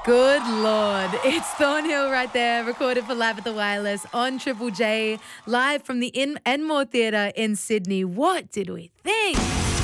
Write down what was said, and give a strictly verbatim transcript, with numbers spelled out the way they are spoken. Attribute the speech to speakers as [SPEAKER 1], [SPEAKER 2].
[SPEAKER 1] Good Lord. It's Thornhill right there, recorded for Live at the Wireless on Triple J, live from the In- Enmore Theatre in Sydney. What did we think?